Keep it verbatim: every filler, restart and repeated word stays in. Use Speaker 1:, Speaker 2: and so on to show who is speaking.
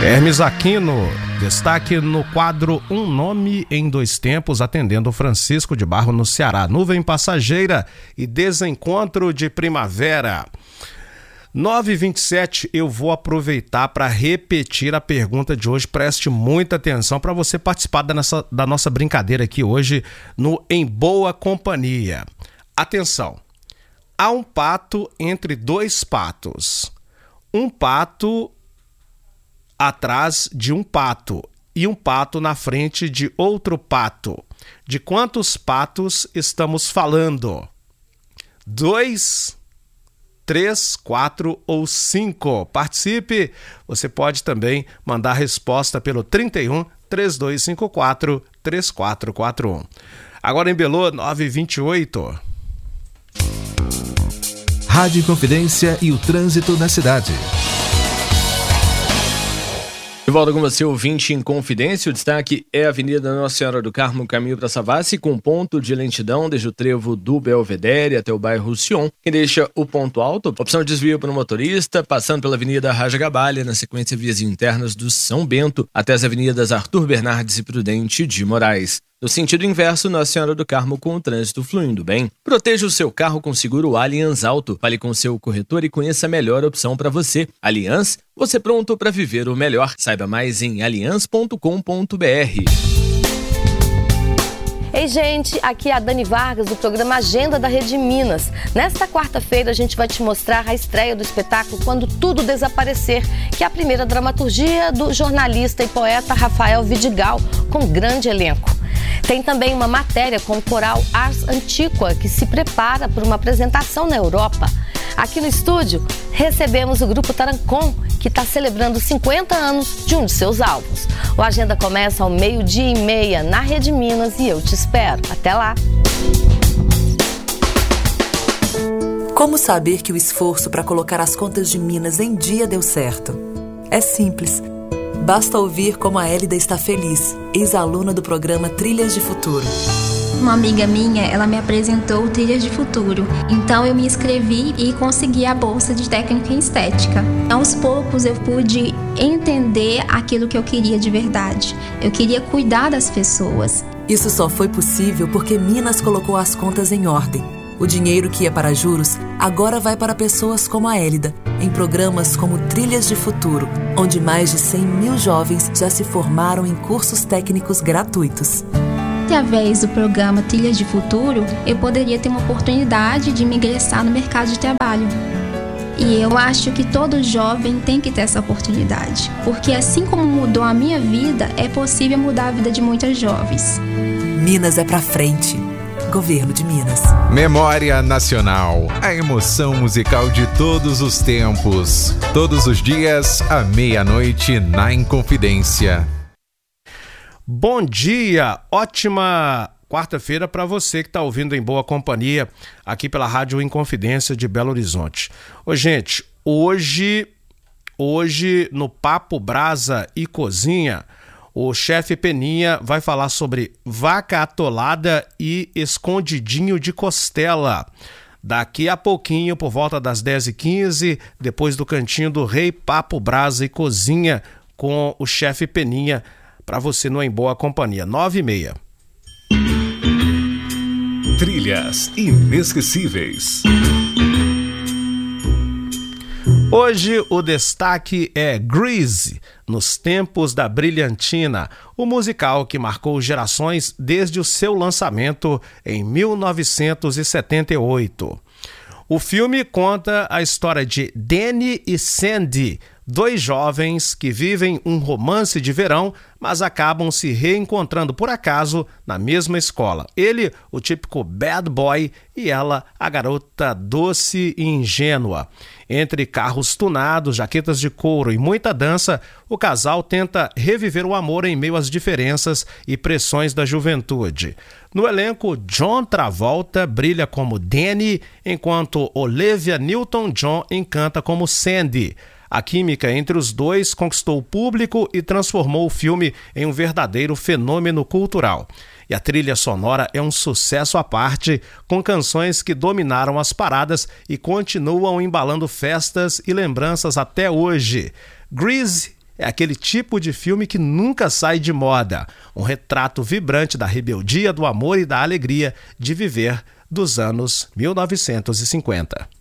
Speaker 1: Hermes Aquino, destaque no quadro Um Nome em Dois Tempos, atendendo Francisco de Barro no Ceará. Nuvem passageira e desencontro de primavera. nove e vinte e sete, eu vou aproveitar para repetir a pergunta de hoje. Preste muita atenção para você participar da nossa, da nossa brincadeira aqui hoje no Em Boa Companhia. Atenção, há um pato entre dois patos. Um pato atrás de um pato e um pato na frente de outro pato. De quantos patos estamos falando? Dois, três, quatro ou cinco? Participe! Você pode também mandar a resposta pelo trinta e um, trinta e dois cinquenta e quatro, trinta e quatro quarenta e um. Agora em Belo, nove e vinte e oito.
Speaker 2: Rádio Inconfidência e o trânsito na cidade.
Speaker 3: De volta com você, ouvinte em Confidência. O destaque é a Avenida Nossa Senhora do Carmo, caminho para Savassi, com ponto de lentidão desde o trevo do Belvedere até o bairro Sion, que deixa o ponto alto. Opção de desvio para o motorista, passando pela Avenida Raja Gabalha, na sequência vias internas do São Bento, até as avenidas Arthur Bernardes e Prudente de Moraes. No sentido inverso, Nossa Senhora do Carmo, com o trânsito fluindo bem. Proteja o seu carro com seguro Allianz Auto. Fale com seu corretor e conheça a melhor opção para você. Allianz, você pronto para viver o melhor. Saiba mais em allianz ponto com ponto b r.
Speaker 4: Ei, gente, aqui é a Dani Vargas do programa Agenda da Rede Minas. Nesta quarta-feira a gente vai te mostrar a estreia do espetáculo Quando Tudo Desaparecer, que é a primeira dramaturgia do jornalista e poeta Rafael Vidigal, com grande elenco. Tem também uma matéria com o coral Ars Antiqua, que se prepara para uma apresentação na Europa. Aqui no estúdio, recebemos o grupo Tarancon, que está celebrando cinquenta anos de um de seus álbuns. O Agenda começa ao meio-dia e meia na Rede Minas e eu te espero. Até lá!
Speaker 5: Como saber que o esforço para colocar as contas de Minas em dia deu certo? É simples. Basta ouvir como a Hélida está feliz, ex-aluna do programa Trilhas de Futuro.
Speaker 6: Uma amiga minha, ela me apresentou o Trilhas de Futuro. Então eu me inscrevi e consegui a bolsa de técnica em estética. Aos poucos eu pude entender aquilo que eu queria de verdade. Eu queria cuidar das pessoas.
Speaker 5: Isso só foi possível porque Minas colocou as contas em ordem. O dinheiro que ia para juros agora vai para pessoas como a Hélida, em programas como Trilhas de Futuro, onde mais de cem mil jovens já se formaram em cursos técnicos gratuitos.
Speaker 6: Através do programa Trilhas de Futuro, eu poderia ter uma oportunidade de me ingressar no mercado de trabalho. E eu acho que todo jovem tem que ter essa oportunidade, porque assim como mudou a minha vida, é possível mudar a vida de muitas jovens.
Speaker 5: Minas é pra frente. Governo de Minas.
Speaker 2: Memória Nacional, a emoção musical de todos os tempos. Todos os dias, à meia-noite, na Inconfidência.
Speaker 1: Bom dia, ótima quarta-feira para você que está ouvindo Em Boa Companhia, aqui pela Rádio Inconfidência de Belo Horizonte. Ô, gente, hoje, hoje no Papo Brasa e Cozinha, o chefe Peninha vai falar sobre vaca atolada e escondidinho de costela. Daqui a pouquinho, por volta das dez e quinze, depois do Cantinho do Rei, Papo Brasa e Cozinha com o chefe Peninha, para você no Em Boa Companhia, nove e meia.
Speaker 2: Trilhas inesquecíveis.
Speaker 1: Hoje o destaque é Grease, Nos Tempos da Brilhantina, o musical que marcou gerações desde o seu lançamento em mil novecentos e setenta e oito. O filme conta a história de Danny e Sandy, dois jovens que vivem um romance de verão, mas acabam se reencontrando por acaso na mesma escola. Ele, o típico bad boy, e ela, a garota doce e ingênua. Entre carros tunados, jaquetas de couro e muita dança, o casal tenta reviver o amor em meio às diferenças e pressões da juventude. No elenco, John Travolta brilha como Danny, enquanto Olivia Newton-John encanta como Sandy. A química entre os dois conquistou o público e transformou o filme em um verdadeiro fenômeno cultural. E a trilha sonora é um sucesso à parte, com canções que dominaram as paradas e continuam embalando festas e lembranças até hoje. Grease é aquele tipo de filme que nunca sai de moda. Um retrato vibrante da rebeldia, do amor e da alegria de viver dos anos mil novecentos e cinquenta.